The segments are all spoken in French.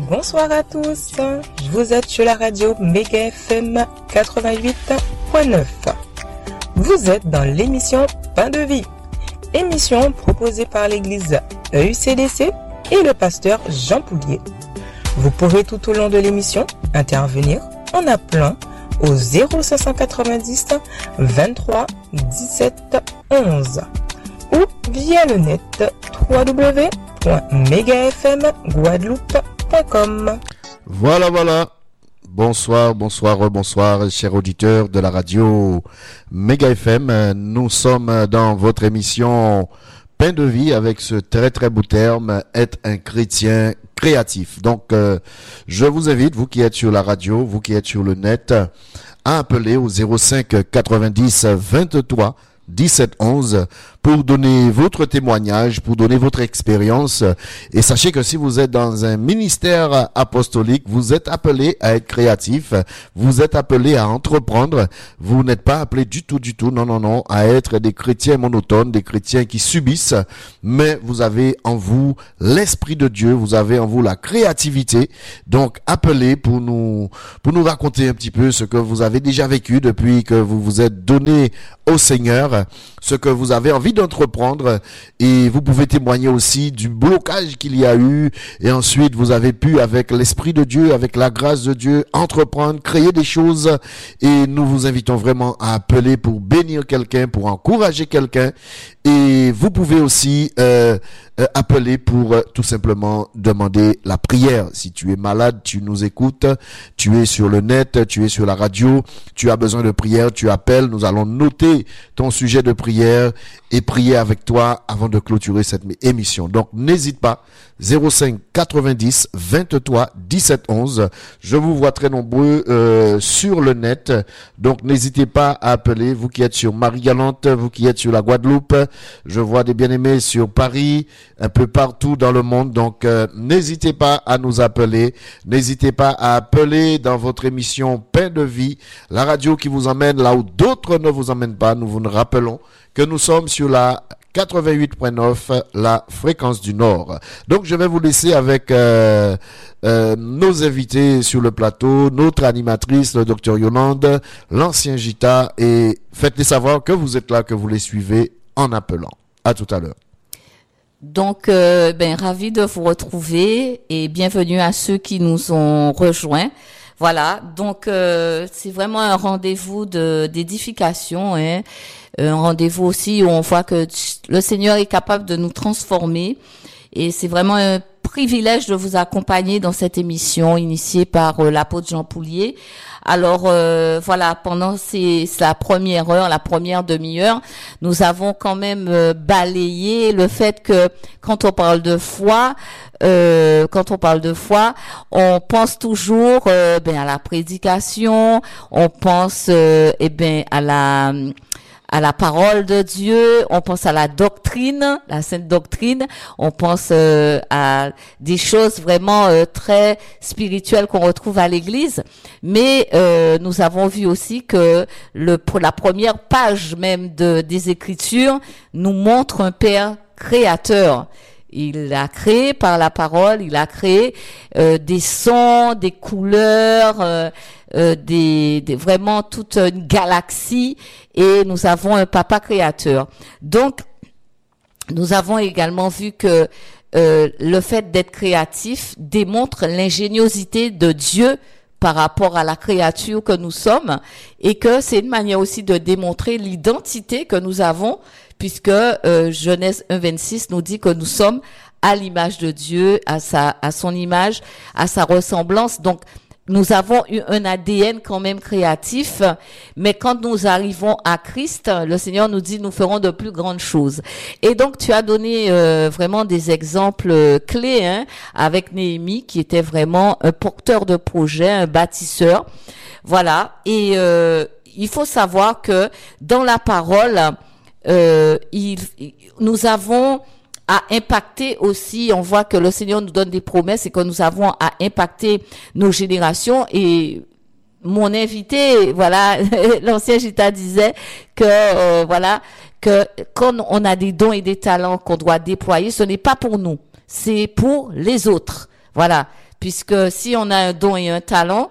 Bonsoir à tous, vous êtes sur la radio Méga FM 88.9. Vous êtes dans l'émission Pain de Vie, émission proposée par l'église EUCDC et le pasteur Jean Poulier. Vous pouvez tout au long de l'émission intervenir en appelant au 0590 23 17 11 ou via le net www.megafmguadeloupe.com. Voilà. Bonsoir, chers auditeurs de la radio Méga FM. Nous sommes dans votre émission Pain de Vie avec ce très beau terme, être un chrétien créatif. Donc, je vous invite, vous qui êtes sur la radio, vous qui êtes sur le net, à appeler au 05 90 23 17 11 pour donner votre témoignage, pour donner votre expérience. Et sachez que si vous êtes dans un ministère apostolique, vous êtes appelé à être créatif, vous êtes appelé à entreprendre. Vous n'êtes pas appelé du tout, non, à être des chrétiens monotones, des chrétiens qui subissent, mais vous avez en vous l'Esprit de Dieu, vous avez en vous la créativité. Donc, appelez pour nous raconter un petit peu ce que vous avez déjà vécu depuis que vous vous êtes donné au Seigneur, ce que vous avez envie d'entreprendre, et vous pouvez témoigner aussi du blocage qu'il y a eu, et ensuite vous avez pu, avec l'Esprit de Dieu, avec la grâce de Dieu, entreprendre, créer des choses. Et nous vous invitons vraiment à appeler pour bénir quelqu'un, pour encourager quelqu'un. Et vous pouvez aussi appeler pour tout simplement demander la prière. Si tu es malade, tu nous écoutes, tu es sur le net, tu es sur la radio, tu as besoin de prière, tu appelles, nous allons noter ton sujet de prière et prier avec toi avant de clôturer cette émission. Donc n'hésite pas, 05 90 23 17 11. Je vous vois très nombreux sur le net, donc n'hésitez pas à appeler, vous qui êtes sur Marie-Galante, vous qui êtes sur la Guadeloupe. Je vois des bien-aimés sur Paris, un peu partout dans le monde. Donc, n'hésitez pas à nous appeler. N'hésitez pas à appeler dans votre émission Pain de Vie, la radio qui vous emmène là où d'autres ne vous emmènent pas. Nous vous rappelons que nous sommes sur la 88.9, la fréquence du Nord. Donc, je vais vous laisser avec nos invités sur le plateau, notre animatrice, le docteur Yolande, l'ancien Gita, et faites-les savoir que vous êtes là, que vous les suivez en appelant. À tout à l'heure. Donc, ravi de vous retrouver et bienvenue à ceux qui nous ont rejoints. Voilà, donc c'est vraiment un rendez-vous d'édification, hein. Un rendez-vous aussi où on voit que le Seigneur est capable de nous transformer, et c'est vraiment un privilège de vous accompagner dans cette émission initiée par l'apôtre Jean Poulier. Alors voilà, pendant la première heure, la première demi-heure, nous avons quand même balayé le fait que quand on parle de foi, on pense toujours à la prédication, on pense à la parole de Dieu, on pense à la doctrine, la sainte doctrine, on pense à des choses vraiment très spirituelles qu'on retrouve à l'église. Mais nous avons vu aussi que pour la première page même des Écritures nous montre un Père créateur. Il a créé par la parole, il a créé des sons, des couleurs, vraiment toute une galaxie, et nous avons un papa créateur. Donc, nous avons également vu que le fait d'être créatif démontre l'ingéniosité de Dieu par rapport à la créature que nous sommes, et que c'est une manière aussi de démontrer l'identité que nous avons, puisque Genèse 1:26 nous dit que nous sommes à l'image de Dieu, à son image, à sa ressemblance. Donc, nous avons eu un ADN quand même créatif, mais quand nous arrivons à Christ, le Seigneur nous dit nous ferons de plus grandes choses. Et donc tu as donné vraiment des exemples clés, hein, avec Néhémie qui était vraiment un porteur de projet, un bâtisseur. Voilà. Et il faut savoir que dans la parole, nous avons à impacter aussi, on voit que le Seigneur nous donne des promesses et que nous avons à impacter nos générations. Et mon invité, voilà, l'ancien Gita disait que, que quand on a des dons et des talents qu'on doit déployer, ce n'est pas pour nous, c'est pour les autres. Voilà. puisque si on a un don et un talent,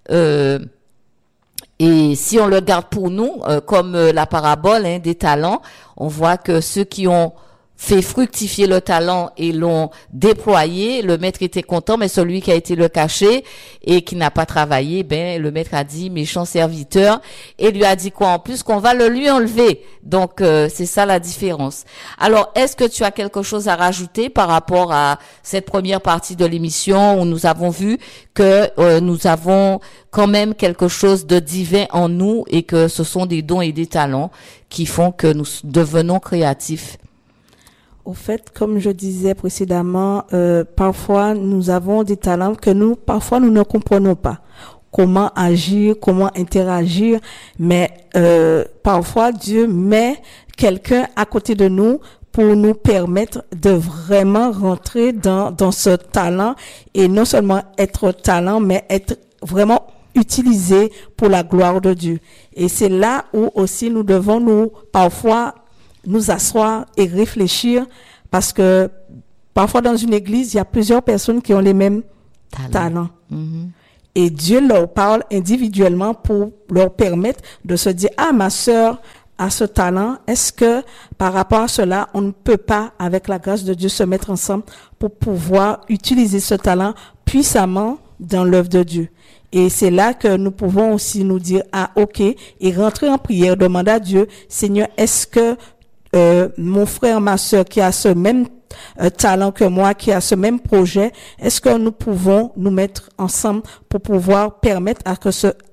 et si on le garde pour nous, comme la parabole des talents, on voit que ceux qui ont fait fructifier le talent et l'ont déployé, le maître était content, mais celui qui a été le caché et qui n'a pas travaillé, le maître a dit méchant serviteur, et lui a dit quoi en plus, qu'on va le lui enlever. Donc c'est ça la différence. Alors est-ce que tu as quelque chose à rajouter par rapport à cette première partie de l'émission où nous avons vu que nous avons quand même quelque chose de divin en nous et que ce sont des dons et des talents qui font que nous devenons créatifs? Au fait, comme je disais précédemment, parfois nous avons des talents que parfois nous ne comprenons pas. Comment agir, comment interagir, mais parfois Dieu met quelqu'un à côté de nous pour nous permettre de vraiment rentrer dans ce talent et non seulement être talent, mais être vraiment utilisé pour la gloire de Dieu. Et c'est là où aussi nous devons parfois nous asseoir et réfléchir, parce que parfois dans une église, il y a plusieurs personnes qui ont les mêmes talents. Mm-hmm. Et Dieu leur parle individuellement pour leur permettre de se dire, ma sœur a ce talent, est-ce que par rapport à cela, on ne peut pas, avec la grâce de Dieu, se mettre ensemble pour pouvoir utiliser ce talent puissamment dans l'œuvre de Dieu? Et c'est là que nous pouvons aussi nous dire, ok, et rentrer en prière, demander à Dieu, Seigneur, est-ce que mon frère, ma sœur qui a ce même talent que moi, qui a ce même projet, est-ce que nous pouvons nous mettre ensemble pour pouvoir permettre que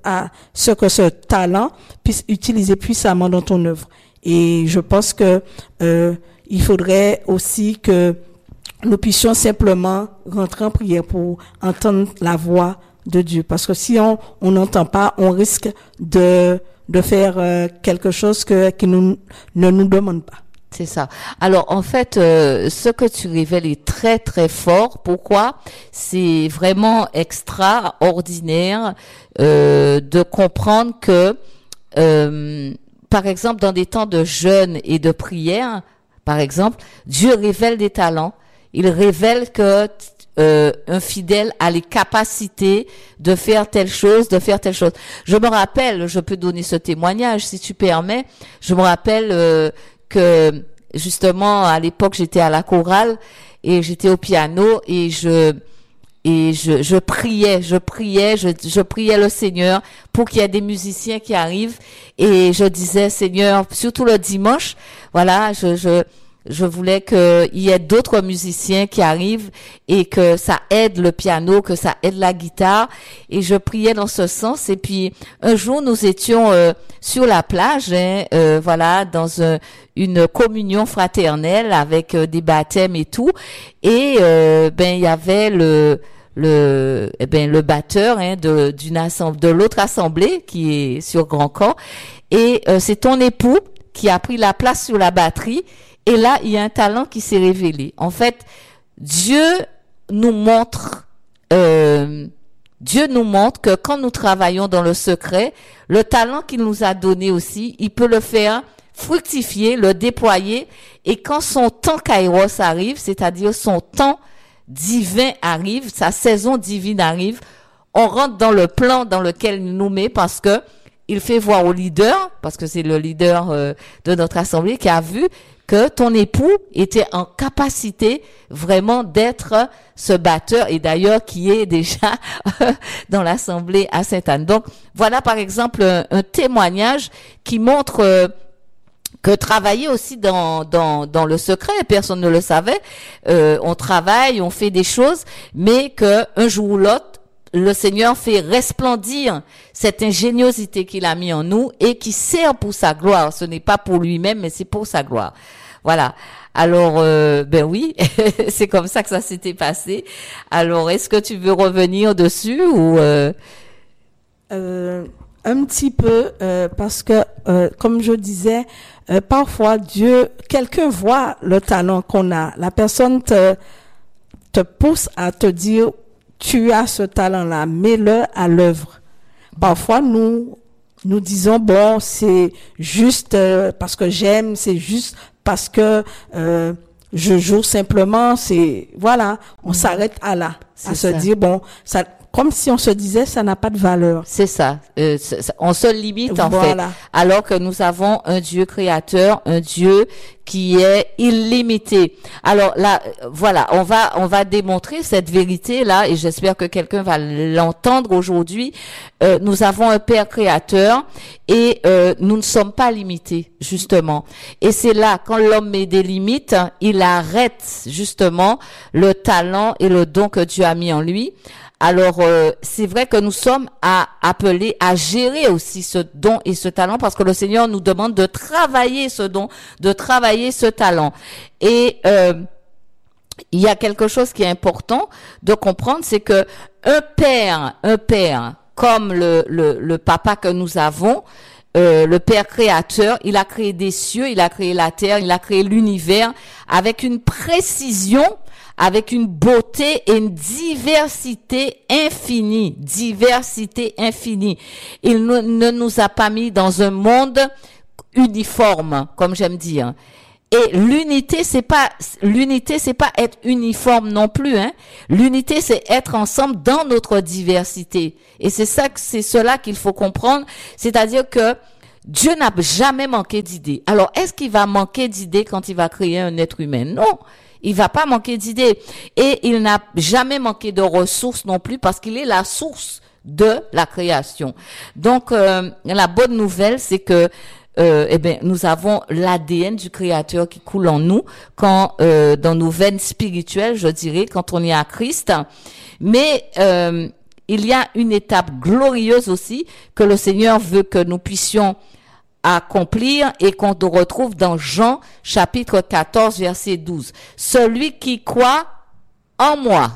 ce talent puisse utiliser puissamment dans ton œuvre? Et je pense que il faudrait aussi que nous puissions simplement rentrer en prière pour entendre la voix de Dieu, parce que si on n'entend pas, on risque de faire quelque chose qui ne nous demande pas. C'est ça. Alors en fait, ce que tu révèles est très très fort. Pourquoi? C'est vraiment extraordinaire de comprendre que, par exemple, dans des temps de jeûne et de prière, par exemple, Dieu révèle des talents. Il révèle que un fidèle a les capacités de faire telle chose, de faire telle chose. Je me rappelle, je peux donner ce témoignage si tu permets. Je me rappelle que justement à l'époque j'étais à la chorale et j'étais au piano et je priais le Seigneur pour qu'il y ait des musiciens qui arrivent, et je disais, Seigneur, surtout le dimanche, voilà, je voulais qu'il y ait d'autres musiciens qui arrivent et que ça aide le piano, que ça aide la guitare. Et je priais dans ce sens. Et puis, un jour, nous étions sur la plage, voilà, dans une communion fraternelle avec des baptêmes et tout. Et il y avait le batteur de l'autre assemblée qui est sur Grand Camp. Et c'est ton époux qui a pris la place sur la batterie. Et là, il y a un talent qui s'est révélé. En fait, Dieu nous montre que quand nous travaillons dans le secret, le talent qu'il nous a donné aussi, il peut le faire fructifier, le déployer. Et quand son temps kairos arrive, c'est-à-dire son temps divin arrive, sa saison divine arrive, on rentre dans le plan dans lequel il nous met, parce que il fait voir au leader, parce que c'est le leader de notre assemblée qui a vu que ton époux était en capacité vraiment d'être ce batteur, et d'ailleurs qui est déjà dans l'assemblée à Sainte-Anne. Donc voilà par exemple un témoignage qui montre que travailler aussi dans le secret, personne ne le savait, on travaille, on fait des choses, mais que un jour ou l'autre, le Seigneur fait resplendir cette ingéniosité qu'il a mis en nous et qui sert pour sa gloire. Ce n'est pas pour lui-même, mais c'est pour sa gloire. Voilà. Alors, oui, c'est comme ça que ça s'était passé. Alors, est-ce que tu veux revenir dessus ou un petit peu, parce que, comme je disais, parfois quelqu'un voit le talent qu'on a. La personne te pousse à te dire, tu as ce talent-là, mets-le à l'œuvre. Parfois, nous disons, bon, c'est juste parce que j'aime, c'est juste parce que je joue simplement, voilà, on s'arrête à là. à se dire, bon, ça, comme si on se disait, ça n'a pas de valeur. C'est ça. On se limite en Voilà. fait. Alors que nous avons un Dieu créateur, un Dieu qui est illimité. Alors là, voilà, on va démontrer cette vérité là, et j'espère que quelqu'un va l'entendre aujourd'hui. Nous avons un Père créateur et nous ne sommes pas limités justement. Et c'est là, quand l'homme met des limites, il arrête justement le talent et le don que Dieu a mis en lui. Alors, c'est vrai que nous sommes appelés à gérer aussi ce don et ce talent, parce que le Seigneur nous demande de travailler ce don, de travailler ce talent. Et il y a quelque chose qui est important de comprendre, c'est que un père, comme le papa que nous avons, le Père créateur, il a créé des cieux, il a créé la terre, il a créé l'univers avec une précision, avec une beauté et une diversité infinie. Il ne nous a pas mis dans un monde uniforme, comme j'aime dire. Et l'unité, c'est pas être uniforme non plus, hein. L'unité, c'est être ensemble dans notre diversité. Et c'est cela qu'il faut comprendre. C'est-à-dire que Dieu n'a jamais manqué d'idées. Alors, est-ce qu'il va manquer d'idées quand il va créer un être humain? Non. Il va pas manquer d'idées. Et il n'a jamais manqué de ressources non plus, parce qu'il est la source de la création. Donc, la bonne nouvelle, c'est que nous avons l'ADN du Créateur qui coule en nous, quand dans nos veines spirituelles, je dirais, quand on est à Christ. Mais il y a une étape glorieuse aussi que le Seigneur veut que nous puissions accomplir et qu'on retrouve dans Jean chapitre 14 verset 12. Celui qui croit en moi,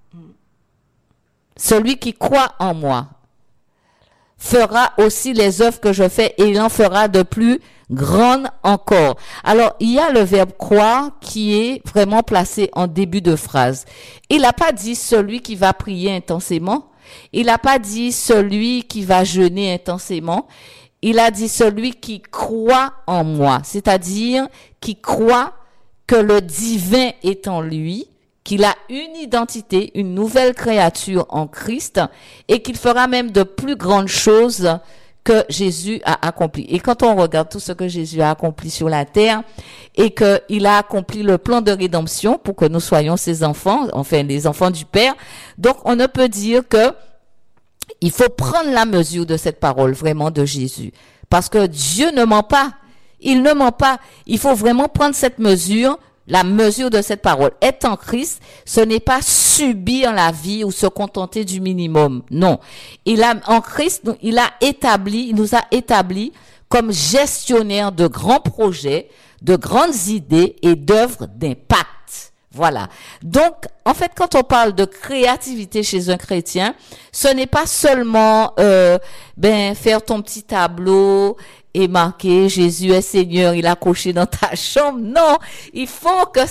fera aussi les œuvres que je fais, et il en fera de plus grandes encore. Alors, il y a le verbe croire qui est vraiment placé en début de phrase. Il n'a pas dit celui qui va prier intensément. Il n'a pas dit celui qui va jeûner intensément. Il a dit celui qui croit en moi, c'est-à-dire qui croit que le divin est en lui, qu'il a une identité, une nouvelle créature en Christ, et qu'il fera même de plus grandes choses que Jésus a accompli. Et quand on regarde tout ce que Jésus a accompli sur la terre, et qu'il a accompli le plan de rédemption pour que nous soyons ses enfants, enfin les enfants du Père, donc on ne peut dire que il faut prendre la mesure de cette parole vraiment de Jésus. Parce que Dieu ne ment pas. Il ne ment pas. Il faut vraiment prendre cette mesure, la mesure de cette parole. Être en Christ, ce n'est pas subir la vie ou se contenter du minimum. Non. En Christ, il nous a établis comme gestionnaires de grands projets, de grandes idées et d'œuvres d'impact. Voilà. Donc, en fait, quand on parle de créativité chez un chrétien, ce n'est pas seulement faire ton petit tableau et marquer Jésus est Seigneur, il a coché dans ta chambre. Non, il faut que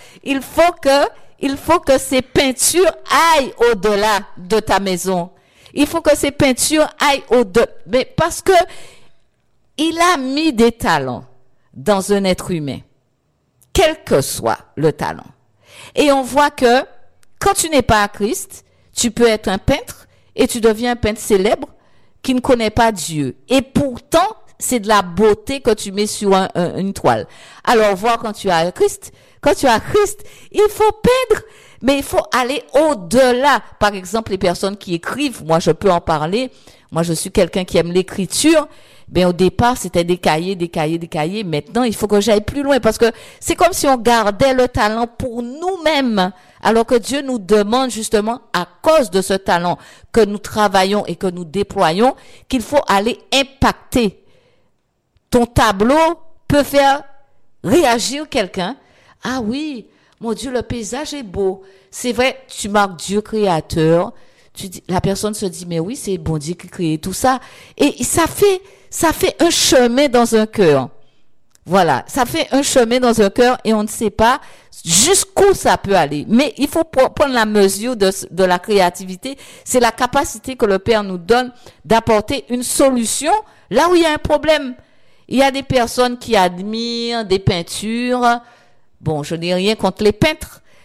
ces peintures aillent au-delà de ta maison. Il faut que ces peintures aillent au-delà, mais parce que il a mis des talents dans un être humain, quel que soit le talent. Et on voit que quand tu n'es pas à Christ, tu peux être un peintre et tu deviens un peintre célèbre qui ne connaît pas Dieu. Et pourtant, c'est de la beauté que tu mets sur une toile. Alors, voir quand tu as Christ, il faut peindre, mais il faut aller au-delà. Par exemple, les personnes qui écrivent, moi je peux en parler. Moi, je suis quelqu'un qui aime l'écriture. Ben, au départ, c'était des cahiers. Maintenant, il faut que j'aille plus loin parce que c'est comme si on gardait le talent pour nous-mêmes. Alors que Dieu nous demande justement, à cause de ce talent que nous travaillons et que nous déployons, qu'il faut aller impacter. Ton tableau peut faire réagir quelqu'un. Ah oui, mon Dieu, le paysage est beau. C'est vrai, tu marques Dieu créateur. La personne se dit, mais oui, c'est bon Dieu qui crée tout ça. Et ça fait un chemin dans un cœur. Voilà, ça fait un chemin dans un cœur et on ne sait pas jusqu'où ça peut aller. Mais il faut prendre la mesure de la créativité. C'est la capacité que le Père nous donne d'apporter une solution là où il y a un problème. Il y a des personnes qui admirent des peintures. Bon, je n'ai rien contre les peintres,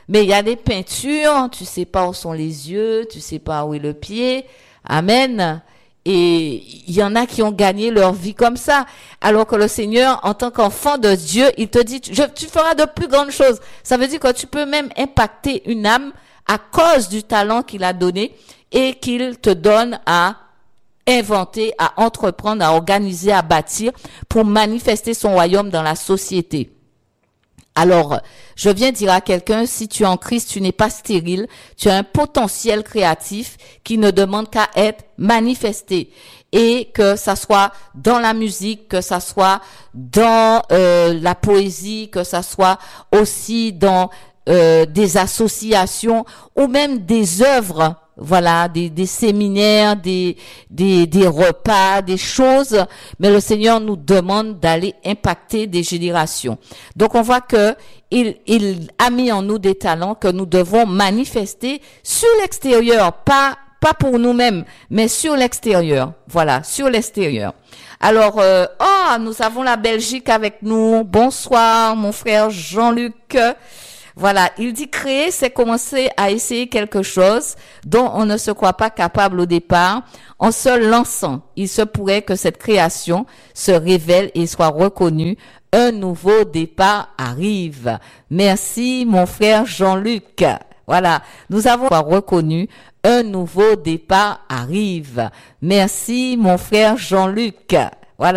Mais il y a des peintures, tu sais pas où sont les yeux, tu sais pas où est le pied. Amen. Et il y en a qui ont gagné leur vie comme ça. Alors que le Seigneur, en tant qu'enfant de Dieu, il te dit, tu feras de plus grandes choses. Ça veut dire que tu peux même impacter une âme à cause du talent qu'il a donné et qu'il te donne à inventer, à entreprendre, à organiser, à bâtir pour manifester son royaume dans la société. Alors, je viens dire à quelqu'un, si tu es en Christ, tu n'es pas stérile, tu as un potentiel créatif qui ne demande qu'à être manifesté. Et que ça soit dans la musique, que ça soit dans la poésie, que ça soit aussi dans des associations ou même des œuvres. Voilà, des séminaires, des repas, des choses, mais le Seigneur nous demande d'aller impacter des générations. Donc on voit que il a mis en nous des talents que nous devons manifester sur l'extérieur, pas pour nous-mêmes, mais sur l'extérieur. Voilà, sur l'extérieur. Alors, nous avons la Belgique avec nous. Bonsoir, mon frère Jean-Luc. Voilà, il dit créer, c'est commencer à essayer quelque chose dont on ne se croit pas capable au départ. En se lançant, il se pourrait que cette création se révèle et soit reconnue. Un nouveau départ arrive. Merci, mon frère Jean-Luc. Voilà, nous avons reconnu. Un nouveau départ arrive. Merci, mon frère Jean-Luc.